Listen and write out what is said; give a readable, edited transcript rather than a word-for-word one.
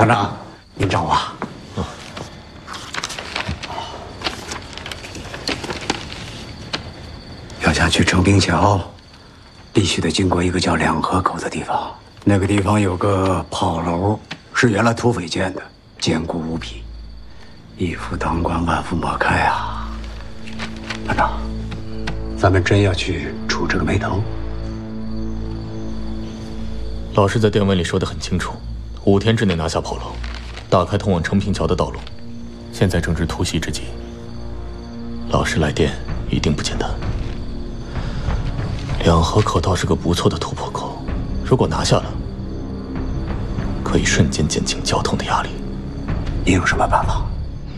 团长，您找我。要想去成滨桥，必须得经过一个叫两河口的地方。那个地方有个炮楼，是原来土匪建的，坚固无比。一夫当关，万夫莫开啊！团长，咱们真要去触这个霉头？ 老师在电文里说得很清楚，5天之内拿下炮楼，打开通往成平桥的道路。现在正值突袭之际，老师来电一定不简单。两河口倒是个不错的突破口，如果拿下了，可以瞬间减轻交通的压力。 你有什么办法？